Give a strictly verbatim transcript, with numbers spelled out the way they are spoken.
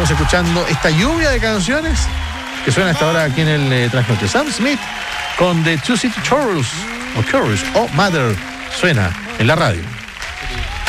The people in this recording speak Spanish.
Estamos escuchando esta lluvia de canciones que suena hasta ahora aquí en el eh, Trasnoche. Sam Smith con The Two City Chorus o Chorus o Mother suena en la radio.